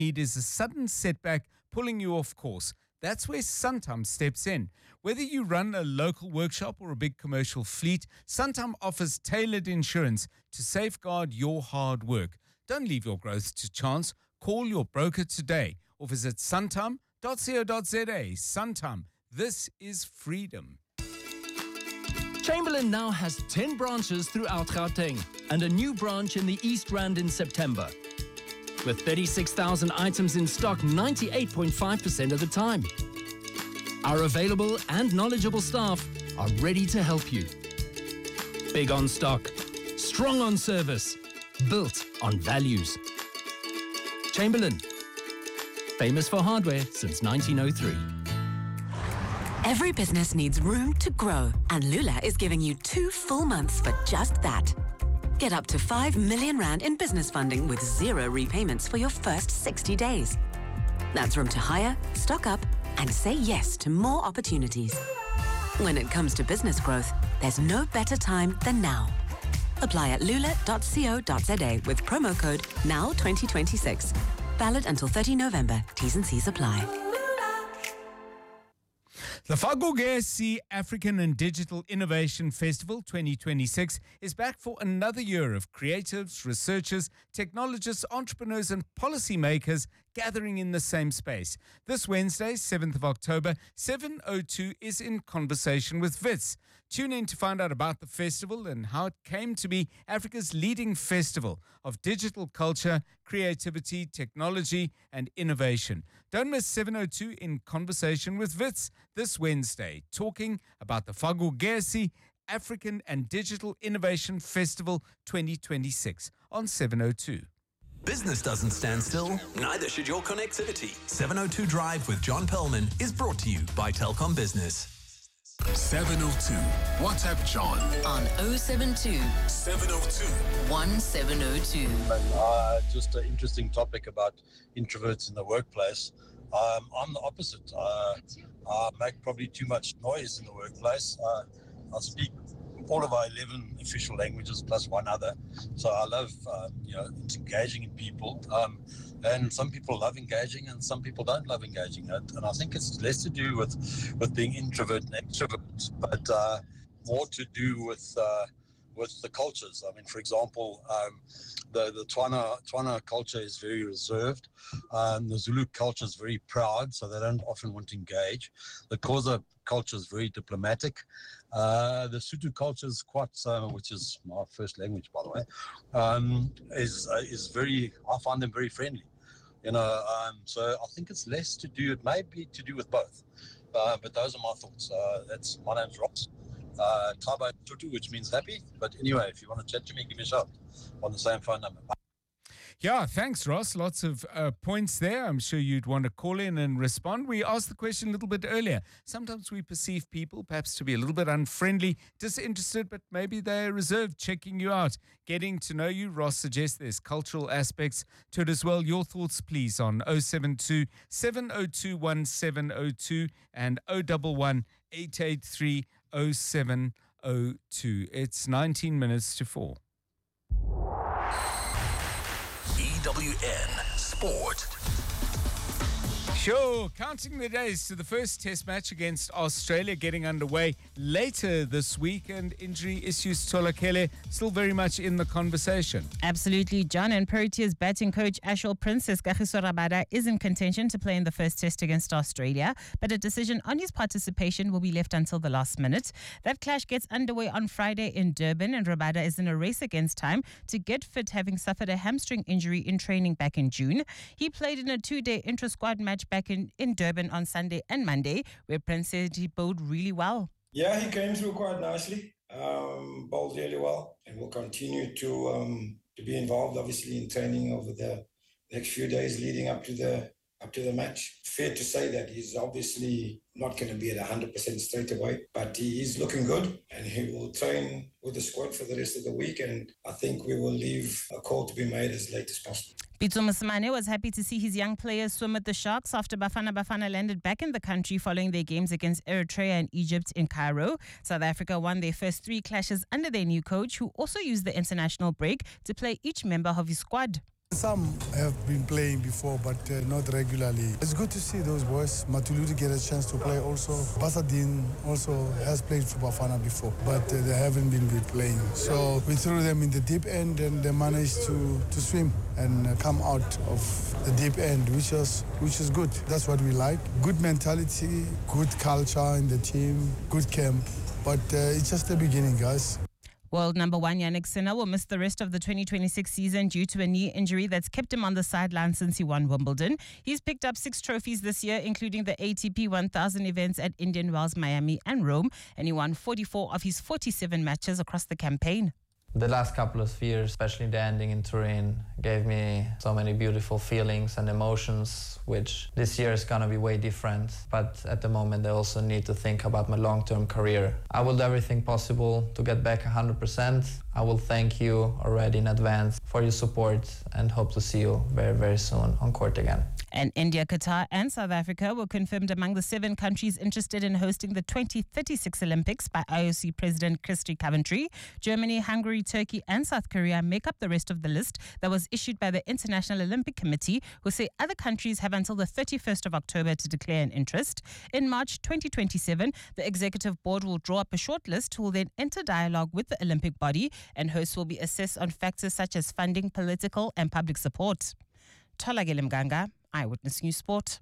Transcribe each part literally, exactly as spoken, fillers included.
need is a sudden setback pulling you off course. That's where Santam steps in. Whether you run a local workshop or a big commercial fleet, Santam offers tailored insurance to safeguard your hard work. Don't leave your growth to chance. Call your broker today or visit santam dot co dot za. Santam, this is freedom. Chamberlain now has ten branches throughout Gauteng and a new branch in the East Rand in September. With thirty-six thousand items in stock ninety-eight point five percent of the time. Our available and knowledgeable staff are ready to help you. Big on stock, strong on service, built on values. Chamberlain, famous for hardware since nineteen oh three. Every business needs room to grow, and Lula is giving you two full months for just that. Get up to five million rand in business funding with zero repayments for your first sixty days. That's room to hire, stock up, and say yes to more opportunities. When it comes to business growth, there's no better time than now. Apply at lula dot co dot za with promo code now twenty twenty-six. Valid until thirtieth of November. T's and C's apply. The Fagogesi African and Digital Innovation Festival twenty twenty-six is back for another year of creatives, researchers, technologists, entrepreneurs and policymakers gathering in the same space. This Wednesday, seventh of October, seven oh two is in conversation with Wits. Tune in to find out about the festival and how it came to be Africa's leading festival of digital culture, creativity, technology and innovation. Don't miss seven oh two in conversation with Wits this Wednesday, talking about the Fagogesi African and Digital Innovation Festival twenty twenty-six on seven oh two. Business doesn't stand still, neither should your connectivity. seven oh two Drive with John Perlman is brought to you by Telkom Business. seven oh two. WhatsApp John on oh seven two, seven oh two, one seven oh two. Uh, just an interesting topic about introverts in the workplace. Um, I'm the opposite. Uh, I make probably too much noise in the workplace. Uh, I speak all of our eleven official languages plus one other. So I love, uh, you know, engaging in people. Um, and some people love engaging and some people don't love engaging. And, and I think it's less to do with, with being introvert and extrovert, but uh, more to do with uh, with the cultures. I mean, for example, um, the, the Tswana, Tswana culture is very reserved. Um, the Zulu culture is very proud, so they don't often want to engage. The Xhosa culture is very diplomatic. Uh, the Sotho culture is quite, uh, which is my first language, by the way, um, is uh, is very, I find them very friendly. You know, um, so I think it's less to do, it may be to do with both. Uh, but those are my thoughts. Uh, that's, my name's Ross. Uh, Taba Tutu, which means happy. But anyway, if you want to chat to me, give me a shout on the same phone number. Yeah, thanks, Ross. Lots of uh, points there. I'm sure you'd want to call in and respond. We asked the question a little bit earlier. Sometimes we perceive people perhaps to be a little bit unfriendly, disinterested, but maybe they're reserved, checking you out, getting to know you. Ross suggests there's cultural aspects to it as well. Your thoughts, please, on oh seven two, seven oh two, one seven oh two and oh one one, eight eight three, oh seven oh two. It's nineteen minutes to four. E W N Sport. Sure, counting the days to the first test match against Australia getting underway later this week, and injury issues, Tolakele, still very much in the conversation. Absolutely, John. And Proteas batting coach Ashwell Princess Kagiso Rabada is in contention to play in the first test against Australia, but a decision on his participation will be left until the last minute. That clash gets underway on Friday in Durban, and Rabada is in a race against time to get fit, having suffered a hamstring injury in training back in June. He played in a two-day intra-squad match back in, in Durban on Sunday and Monday, where Prince said he bowled really well. Yeah, he came through quite nicely, um, bowled really well, and will continue to um, to be involved, obviously, in training over the next few days leading up to the up to the match. Fair to say that he's obviously not going to be at one hundred percent straight away, but he is looking good, and he will train with the squad for the rest of the week, and I think we will leave a call to be made as late as possible. Pitso Mosimane was happy to see his young players swim with the Sharks after Bafana Bafana landed back in the country following their games against Eritrea and Egypt in Cairo. South Africa won their first three clashes under their new coach, who also used the international break to play each member of his squad. Some have been playing before, but uh, not regularly. It's good to see those boys. Matuluti get a chance to play also. Basadin also has played for Bafana before, but uh, they haven't been playing. So we threw them in the deep end and they managed to, to swim and uh, come out of the deep end, which is, which is good. That's what we like. Good mentality, good culture in the team, good camp. But uh, it's just the beginning, guys. World number one Yannick Sinner will miss the rest of the twenty twenty-six season due to a knee injury that's kept him on the sideline since he won Wimbledon. He's picked up six trophies this year, including the A T P one thousand events at Indian Wells, Miami and Rome, and he won forty-four of his forty-seven matches across the campaign. The last couple of years, especially the ending in Turin, gave me so many beautiful feelings and emotions, which this year is going to be way different. But at the moment, I also need to think about my long-term career. I will do everything possible to get back one hundred percent. I will thank you already in advance for your support and hope to see you very, very soon on court again. And India, Qatar and South Africa were confirmed among the seven countries interested in hosting the twenty thirty-six Olympics by I O C President Christy Coventry. Germany, Hungary, Turkey and South Korea make up the rest of the list that was issued by the International Olympic Committee, who say other countries have until the thirty-first of October to declare an interest. In March twenty twenty-seven, the Executive Board will draw up a short list who will then enter dialogue with the Olympic body, and hosts will be assessed on factors such as funding, political and public support. Tholakele Mganga, Eyewitness News Sport.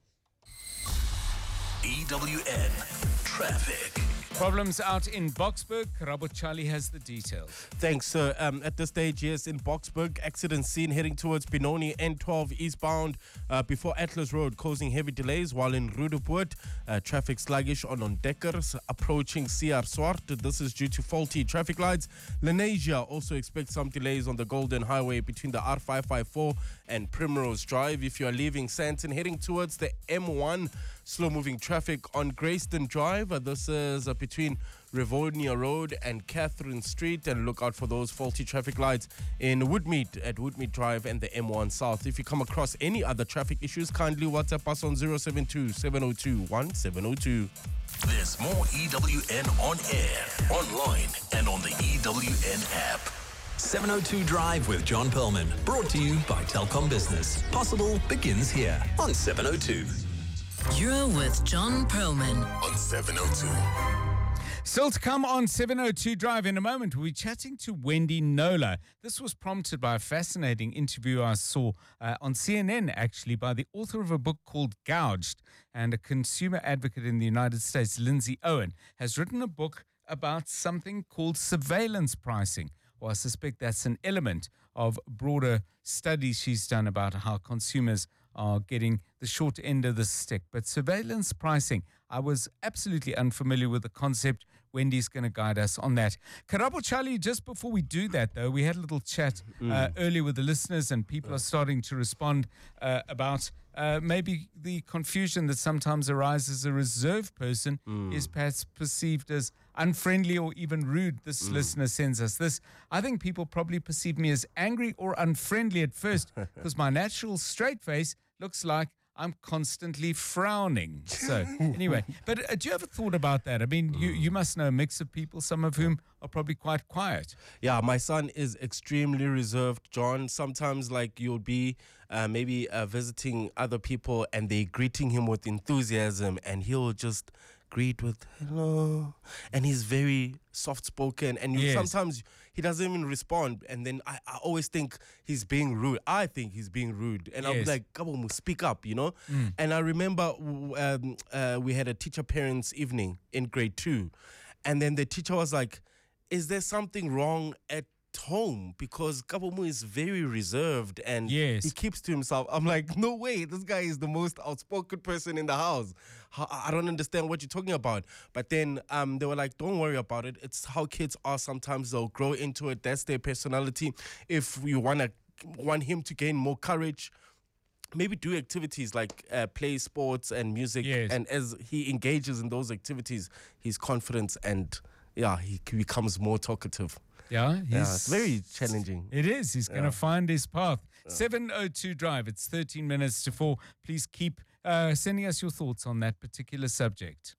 E W N Traffic. Problems out in Boksburg. Karabo Charlie has the details. Thanks, sir. Um, at this stage, yes, in Boksburg, accident scene heading towards Benoni N twelve eastbound uh, before Atlas Road, causing heavy delays, while in Roodepoort, uh, traffic sluggish on Ondekkers, approaching C R Swart. This is due to faulty traffic lights. Lenasia also expects some delays on the Golden Highway between the R five five four and Primrose Drive. If you are leaving Sandton, heading towards the M one, slow-moving traffic on Grayston Drive. Uh, this is uh, between Rivonia Road and Catherine Street, and look out for those faulty traffic lights in Woodmead at Woodmead Drive and the M one South. If you come across any other traffic issues, kindly WhatsApp us on zero seven two, seven zero two, one seven zero two. There's more E W N on air, online and on the E W N app. seven oh two Drive with John Perlman, brought to you by Telkom Business. Possible begins here on seven oh two. You're with John Perlman on seven oh two. Still to come on seven oh two Drive in a moment, we're chatting to Wendy Knowler. This was prompted by a fascinating interview I saw uh, on C N N, actually, by the author of a book called Gouged, and a consumer advocate in the United States, Lindsay Owen, has written a book about something called surveillance pricing. Well, I suspect that's an element of broader studies she's done about how consumers are getting the short end of the stick. But surveillance pricing, I was absolutely unfamiliar with the concept. Wendy's going to guide us on that. Karabo Charlie, just before we do that, though, we had a little chat uh, mm. earlier with the listeners, and people are starting to respond uh, about uh, maybe the confusion that sometimes arises. A reserve person mm. is perhaps perceived as unfriendly or even rude. This mm. listener sends us this. I think people probably perceive me as angry or unfriendly at first because my natural straight face looks like I'm constantly frowning. So anyway, but uh, do you ever thought about that? I mean, you, you must know a mix of people, some of whom are probably quite quiet. Yeah, my son is extremely reserved, John. Sometimes, like, you'll be uh, maybe uh, visiting other people and they're greeting him with enthusiasm, and he'll just greet with hello, and he's very soft-spoken, and you, yes. sometimes he doesn't even respond, and then I, I always think he's being rude. I think he's being rude, and yes. I'm like, come on, speak up, you know. Mm. And I remember um, uh, we had a teacher parents evening in grade two, and then the teacher was like, is there something wrong at home? Because Kabomu is very reserved and yes. he keeps to himself. I'm like, no way, this guy is the most outspoken person in the house. I don't understand what you're talking about. But then um, they were like, don't worry about it. It's how kids are. Sometimes they'll grow into it. That's their personality. If you want to want him to gain more courage, maybe do activities like uh, play sports and music. Yes. And as he engages in those activities, his confidence and yeah, he becomes more talkative. Yeah, he's, yeah, it's very challenging. It is. He's going to yeah. find his path. Yeah. seven oh two Drive. It's thirteen minutes to four. Please keep uh, sending us your thoughts on that particular subject.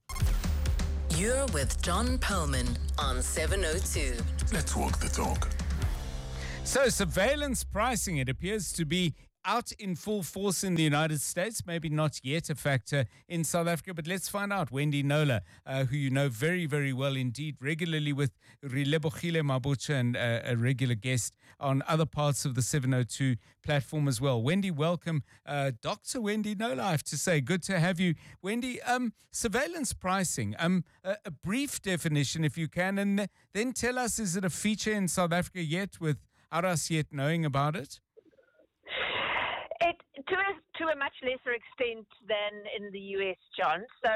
You're with John Perlman on seven oh two. Let's walk the talk. So surveillance pricing, it appears to be out in full force in the United States, maybe not yet a factor in South Africa, but let's find out. Wendy Knowler, uh, who you know very, very well indeed, regularly with Relebohile Mabucha and uh, a regular guest on other parts of the seven oh two platform as well. Wendy, welcome. Uh, Doctor Wendy Knowler, I have to say, good to have you. Wendy, um, surveillance pricing, um, a, a brief definition if you can, and then tell us, is it a feature in South Africa yet without us yet knowing about it? It, to a, to a much lesser extent than in the U S, John. So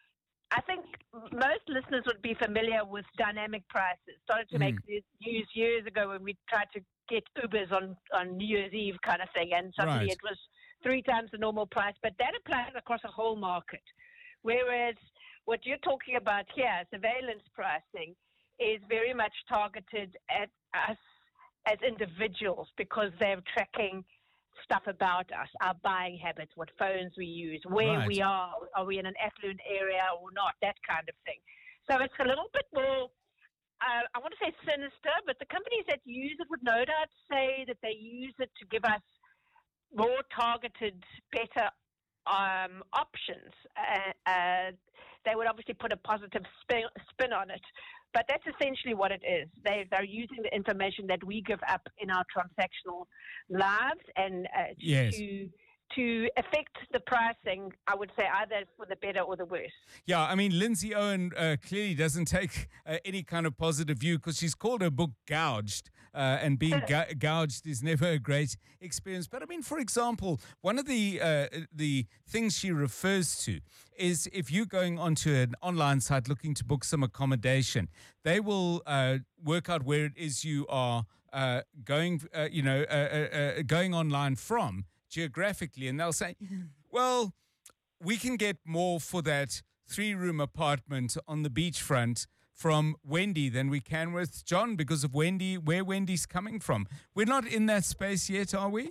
I think most listeners would be familiar with dynamic prices. Started to mm. make news years ago when we tried to get Ubers on, on New Year's Eve kind of thing, and suddenly right. it was three times the normal price. But that applies across a whole market. Whereas what you're talking about here, surveillance pricing, is very much targeted at us as individuals because they're tracking stuff about us, our buying habits, what phones we use, where right. we are, are we in an affluent area or not, that kind of thing. So it's a little bit more, uh, I want to say sinister, but the companies that use it would no doubt say that they use it to give us more targeted, better um, options. Uh, uh, they would obviously put a positive spin, spin on it. But that's essentially what it is. They, they're using the information that we give up in our transactional lives and uh, yes. to to affect the pricing, I would say, either for the better or the worse. Yeah, I mean, Lindsay Owen uh, clearly doesn't take uh, any kind of positive view because she's called her book Gouged, uh, and being gou- gouged is never a great experience. But I mean, for example, one of the uh, the things she refers to is if you're going onto an online site looking to book some accommodation, they will uh, work out where it is you are uh, going, uh, you know, uh, uh, uh, going online from, geographically, and they'll say, well, we can get more for that three-room apartment on the beachfront from Wendy than we can with John because of Wendy, where Wendy's coming from. We're not in that space yet, are we?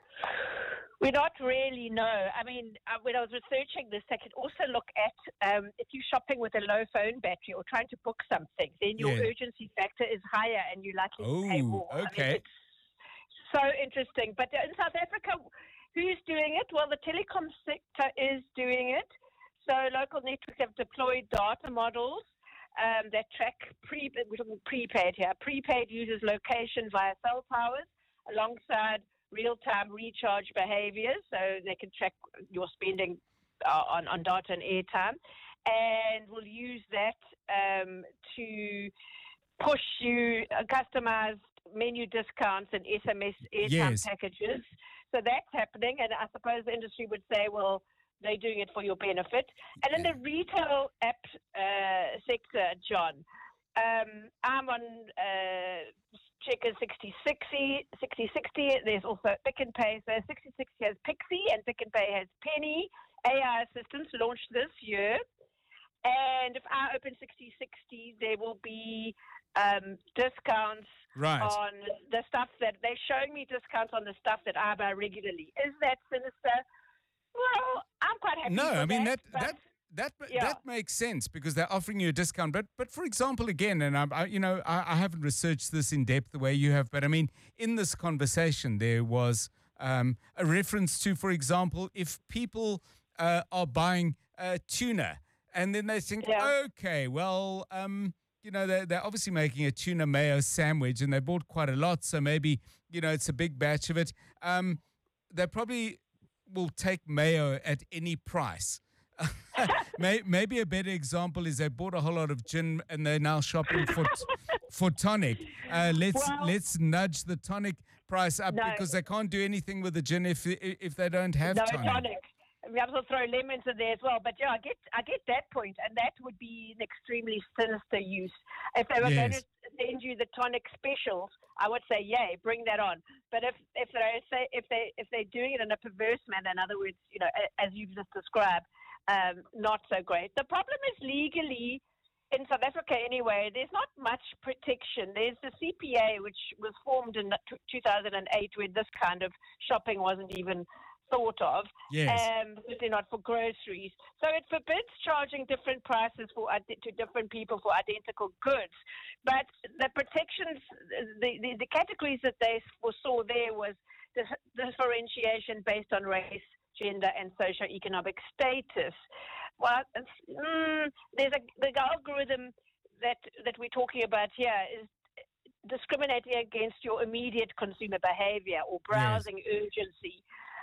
We're not really, no. I mean, uh, when I was researching this, I could also look at um, if you're shopping with a low phone battery or trying to book something, then your Yeah. urgency factor is higher and you're likely Oh, to pay more. I mean, okay. it's so interesting. But in South Africa, who's doing it? Well, the telecom sector is doing it. So local networks have deployed data models um, that track pre, we're talking prepaid here. Prepaid uses location via cell towers alongside real-time recharge behaviors, so they can track your spending uh, on, on data and airtime, and will use that um, to push you uh, customized menu discounts and S M S airtime Yes. packages. So that's happening, and I suppose the industry would say, well, they're doing it for your benefit. And in the retail app uh, sector, John, um, I'm on uh, Checkers sixty sixty, sixty sixty. There's also Pick n Pay. So sixty sixty has Pixie and Pick n Pay has Penny. A I assistants launched this year. And if I open sixty sixty, there will be um, discounts Right. on the stuff that they're showing me discounts on the stuff that I buy regularly. Is that sinister? Well, I'm quite happy. No, with I mean, that, but- that, that, Yeah. that makes sense because they're offering you a discount. But, but for example, again, and I, I you know, I, I haven't researched this in depth the way you have, but I mean, in this conversation, there was um, a reference to, for example, if people uh, are buying uh, tuna and then they think, Yeah. okay, well, um, you know, they're, they're obviously making a tuna mayo sandwich and they bought quite a lot. So maybe, you know, it's a big batch of it. Um, they probably will take mayo at any price. May- Maybe a better example is they bought a whole lot of gin and they're now shopping for t- for tonic. Uh, let's Well- let's nudge the tonic price up No. because they can't do anything with the gin if if they don't have no tonic. tonic. We also throw lemons in there as well. But yeah, I get I get that point, and that would be an extremely sinister use. If they were going Yes. to send you the tonic specials, I would say, yay, bring that on. But if if they say if they if they're doing it in a perverse manner, in other words, you know, a- as you've just described, um, not so great. The problem is legally. In South Africa, anyway, there's not much protection. There's the C P A, which was formed in two thousand eight when this kind of shopping wasn't even thought of. Yes. Um, certainly not for groceries. So it forbids charging different prices for to different people for identical goods. But the protections, the, the, the categories that they foresaw there was the differentiation based on race, gender, and socioeconomic status. Well, mm, there's a the algorithm that that we're talking about here is discriminating against your immediate consumer behavior or browsing yes. urgency.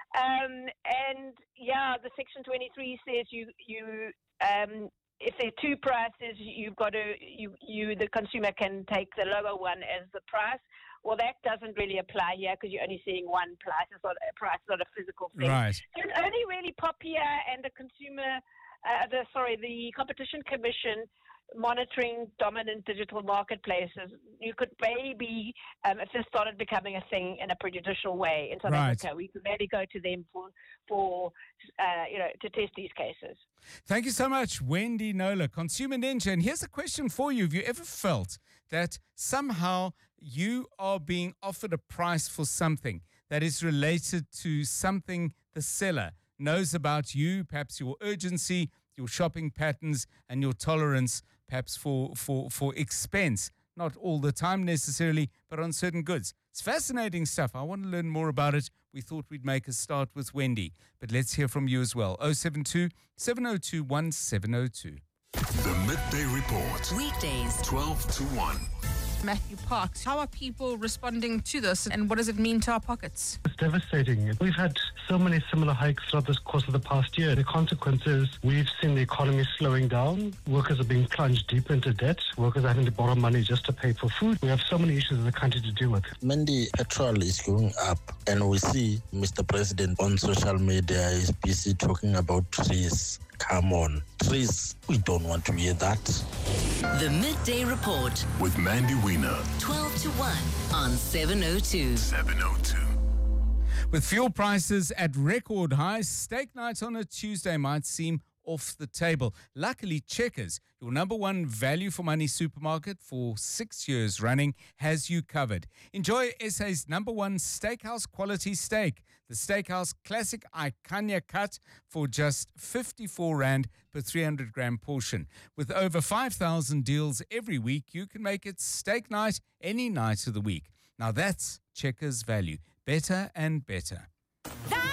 Um, and yeah, the Section twenty-three says you you um, if there are two prices, you've got to you you the consumer can take the lower one as the price. Well, that doesn't really apply here because you're only seeing one price. It's not a price, it's not a physical thing. Right. So it's only really P O P I A and the consumer, uh, the sorry, the Competition Commission monitoring dominant digital marketplaces. You could maybe, um, if this started becoming a thing in a prejudicial way in South Right. Africa, we could maybe go to them for, for uh, you know, to test these cases. Thank you so much, Wendy Knowler, Consumer Ninja. And here's a question for you. Have you ever felt that somehow you are being offered a price for something that is related to something the seller knows about you, perhaps your urgency, your shopping patterns, and your tolerance, perhaps for, for, for expense? Not all the time necessarily, but on certain goods. It's fascinating stuff. I want to learn more about it. We thought we'd make a start with Wendy, but let's hear from you as well. oh seven two, seven oh two, one seven oh two. The Midday Report. Weekdays, twelve to one. Matthew Parks. How are people responding to this, and what does it mean to our pockets? It's devastating. We've had so many similar hikes throughout this course of the past year. The consequences, we've seen the economy slowing down. Workers are being plunged deep into debt. Workers are having to borrow money just to pay for food. We have so many issues as a country to deal with. Mandy, petrol is going up, and we see Mister President on social media is busy talking about trees. Come on, trees, we don't want to hear that. The Midday Report with Mandy Wiener. twelve to one on seven oh two. seven oh two. With fuel prices at record highs, steak night on a Tuesday might seem off the table. Luckily, Checkers, your number one value for money supermarket for six years running, has you covered. Enjoy S A's number one steakhouse quality steak, the Steakhouse Classic Icania Cut, for just fifty-four rand per three hundred gram portion. With over five thousand deals every week, you can make it steak night any night of the week. Now that's Checkers value. Better and better.